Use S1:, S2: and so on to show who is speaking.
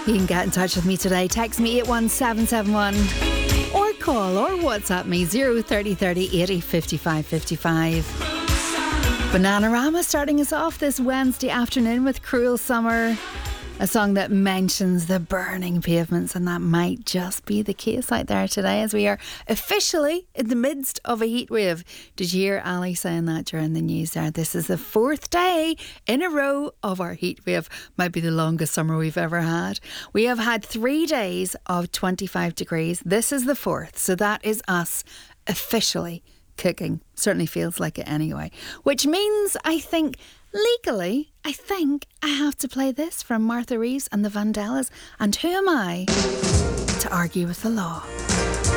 S1: You can get in touch with me today. Text me 81771 or call or WhatsApp me 03030 80 55 55. Bananarama starting us off this Wednesday afternoon with Cruel Summer, a song that mentions the burning pavements, and that might just be the case out there today as we are officially in the midst of a heat wave. Did you hear Ali saying that during the news there? This is the 4th day in a row of our heat wave. Might be the longest summer we've ever had. We have had 3 days of 25 degrees. This is the 4th, so that is us officially cooking. Certainly feels like it anyway. Which means, I think, legally, I have to play this from Martha Reeves and the Vandellas. And who am I to argue with the law?